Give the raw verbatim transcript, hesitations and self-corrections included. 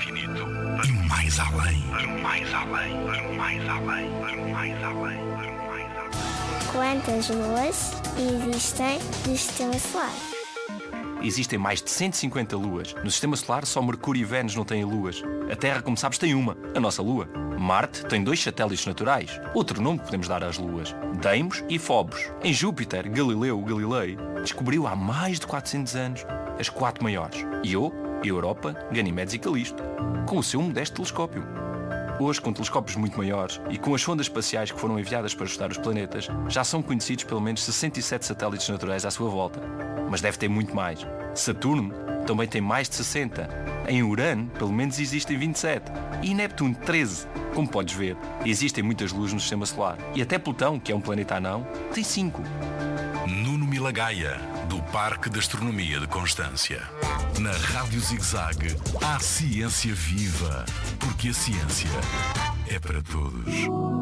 infinito, e mais além, para o mais além, para o mais além, para o mais além, para o mais além. Quantas luas existem no Sistema Solar? Existem mais de cento e cinquenta luas. No Sistema Solar, só Mercúrio e Vênus não têm luas. A Terra, como sabes, tem uma, a nossa Lua. Marte tem dois satélites naturais. Outro nome que podemos dar às luas: Deimos e Phobos. Em Júpiter, Galileu Galilei descobriu há mais de quatrocentos anos as quatro maiores: Io, Europa, Ganimedes e Calisto, com o seu modesto telescópio. Hoje, com telescópios muito maiores e com as sondas espaciais que foram enviadas para estudar os planetas, já são conhecidos pelo menos sessenta e sete satélites naturais à sua volta. Mas deve ter muito mais. Saturno também tem mais de sessenta. Em Urano, pelo menos existem vinte e sete. E Neptuno, treze. Como podes ver, existem muitas luas no Sistema Solar. E até Plutão, que é um planeta anão, tem cinco. Nuno Milagaya, do Parque de Astronomia de Constância. Na Rádio Zig-Zag, há ciência viva, porque a ciência é para todos.